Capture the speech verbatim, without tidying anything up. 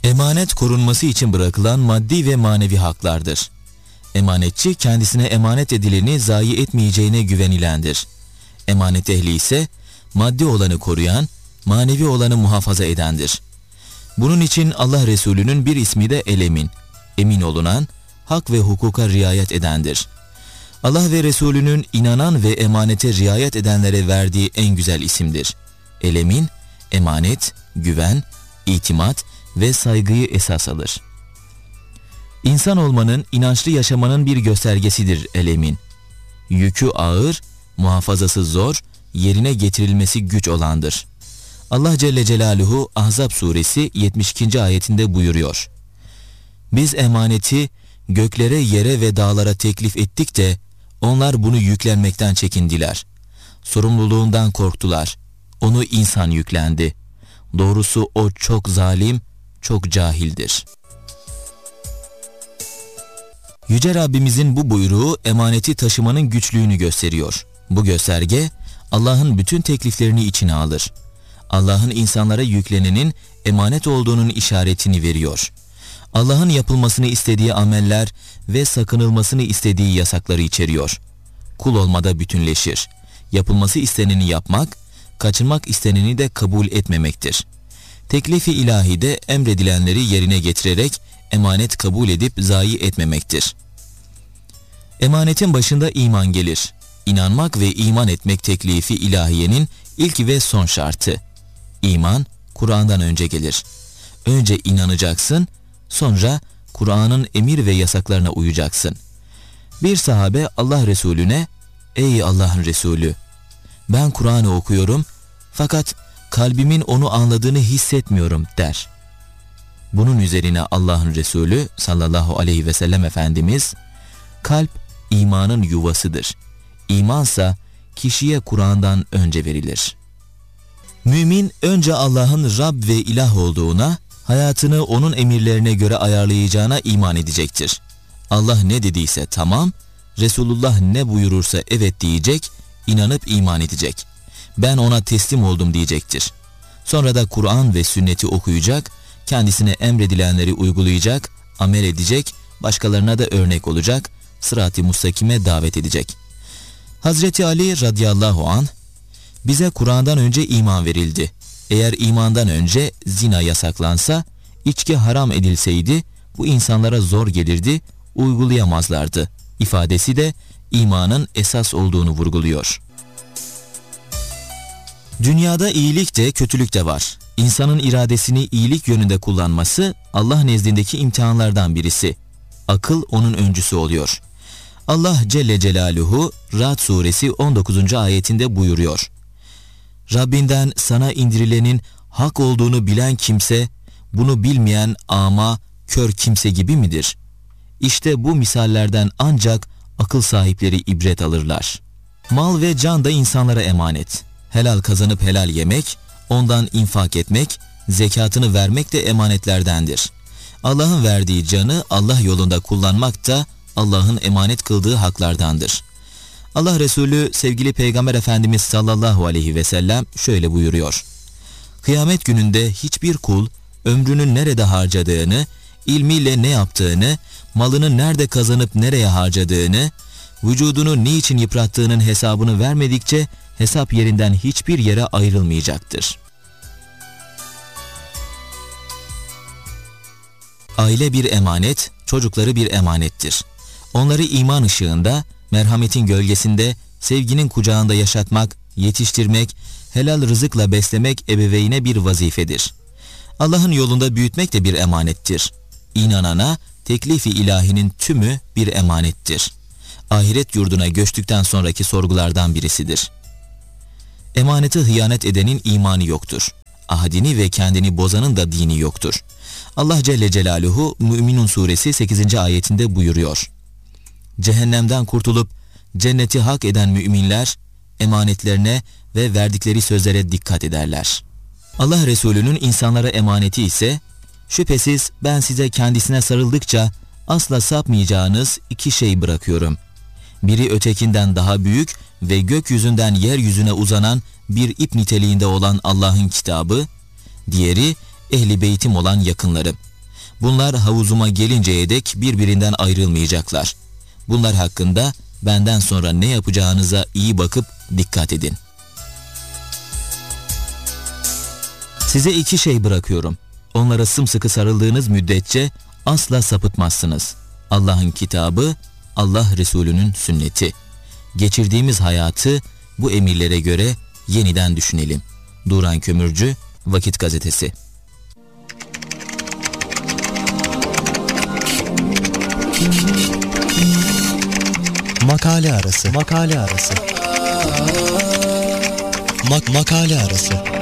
Emanet korunması için bırakılan maddi ve manevi haklardır. Emanetçi kendisine emanet edileni zayi etmeyeceğine güvenilendir. Emanet ehli ise maddi olanı koruyan, manevi olanı muhafaza edendir. Bunun için Allah Resulü'nün bir ismi de el-emin, emin olunan, hak ve hukuka riayet edendir. Allah ve Resulü'nün inanan ve emanete riayet edenlere verdiği en güzel isimdir. El-emin, emanet, güven, itimat ve saygıyı esas alır. İnsan olmanın, inançlı yaşamanın bir göstergesidir el-emin. Yükü ağır, muhafazası zor, yerine getirilmesi güç olandır. Allah Celle Celaluhu Ahzab suresi yetmiş ikinci ayetinde buyuruyor. Biz emaneti göklere, yere ve dağlara teklif ettik de onlar bunu yüklenmekten çekindiler. Sorumluluğundan korktular. Onu insan yüklendi. Doğrusu o çok zalim, çok cahildir. Yüce Rabbimizin bu buyruğu emaneti taşımanın güçlüğünü gösteriyor. Bu gösterge Allah'ın bütün tekliflerini içine alır. Allah'ın insanlara yüklenenin emanet olduğunun işaretini veriyor. Allah'ın yapılmasını istediği ameller ve sakınılmasını istediği yasakları içeriyor. Kul olmada bütünleşir. Yapılması isteneni yapmak, kaçınmak isteneni de kabul etmemektir. Teklifi ilahi de emredilenleri yerine getirerek emanet kabul edip zayi etmemektir. Emanetin başında iman gelir. İnanmak ve iman etmek teklifi ilahiyenin ilk ve son şartı. İman, Kur'an'dan önce gelir. Önce inanacaksın, sonra Kur'an'ın emir ve yasaklarına uyacaksın. Bir sahabe Allah Resulüne, "Ey Allah'ın Resulü, ben Kur'an'ı okuyorum fakat kalbimin onu anladığını hissetmiyorum" der. Bunun üzerine Allah'ın Resulü sallallahu aleyhi ve sellem Efendimiz, "Kalp imanın yuvasıdır. İmansa kişiye Kur'an'dan önce verilir." Mümin önce Allah'ın Rab ve ilah olduğuna, hayatını onun emirlerine göre ayarlayacağına iman edecektir. Allah ne dediyse tamam, Resulullah ne buyurursa evet diyecek, inanıp iman edecek. Ben ona teslim oldum diyecektir. Sonra da Kur'an ve sünneti okuyacak, kendisine emredilenleri uygulayacak, amel edecek, başkalarına da örnek olacak, sırat-ı mustakime davet edecek. Hazreti Ali radıyallahu anh, bize Kur'an'dan önce iman verildi. Eğer imandan önce zina yasaklansa, içki haram edilseydi, bu insanlara zor gelirdi, uygulayamazlardı. İfadesi de imanın esas olduğunu vurguluyor. Dünyada iyilik de kötülük de var. İnsanın iradesini iyilik yönünde kullanması Allah nezdindeki imtihanlardan birisi. Akıl onun öncüsü oluyor. Allah Celle Celaluhu Ra'd suresi on dokuzuncu ayetinde buyuruyor. Rabbinden sana indirilenin hak olduğunu bilen kimse, bunu bilmeyen ama kör kimse gibi midir? İşte bu misallerden ancak akıl sahipleri ibret alırlar. Mal ve can da insanlara emanet. Helal kazanıp helal yemek, ondan infak etmek, zekatını vermek de emanetlerdendir. Allah'ın verdiği canı Allah yolunda kullanmak da Allah'ın emanet kıldığı haklardandır. Allah Resulü sevgili Peygamber Efendimiz sallallahu aleyhi ve sellem şöyle buyuruyor. Kıyamet gününde hiçbir kul ömrünü nerede harcadığını, ilmiyle ne yaptığını, malını nerede kazanıp nereye harcadığını, vücudunu niçin yıprattığının hesabını vermedikçe hesap yerinden hiçbir yere ayrılmayacaktır. Aile bir emanet, çocukları bir emanettir. Onları iman ışığında, merhametin gölgesinde, sevginin kucağında yaşatmak, yetiştirmek, helal rızıkla beslemek ebeveyne bir vazifedir. Allah'ın yolunda büyütmek de bir emanettir. İnanana teklifi ilahinin tümü bir emanettir. Ahiret yurduna göçtükten sonraki sorgulardan birisidir. Emanete hıyanet edenin imanı yoktur. Ahadini ve kendini bozanın da dini yoktur. Allah Celle Celaluhu Mü'minun suresi sekizinci ayetinde buyuruyor. Cehennemden kurtulup cenneti hak eden müminler emanetlerine ve verdikleri sözlere dikkat ederler. Allah Resulü'nün insanlara emaneti ise, şüphesiz ben size kendisine sarıldıkça asla sapmayacağınız iki şey bırakıyorum. Biri ötekinden daha büyük ve gökyüzünden yeryüzüne uzanan bir ip niteliğinde olan Allah'ın kitabı, diğeri ehli beytim olan yakınlarım. Bunlar havuzuma gelinceye dek birbirinden ayrılmayacaklar. Bunlar hakkında benden sonra ne yapacağınıza iyi bakıp dikkat edin. Size iki şey bırakıyorum. Onlara sımsıkı sarıldığınız müddetçe asla sapıtmazsınız. Allah'ın kitabı, Allah Resulü'nün sünneti. Geçirdiğimiz hayatı bu emirlere göre yeniden düşünelim. Duran Kömürcü, Vakit Gazetesi. Makale arası. Makale arası. Mak makale arası.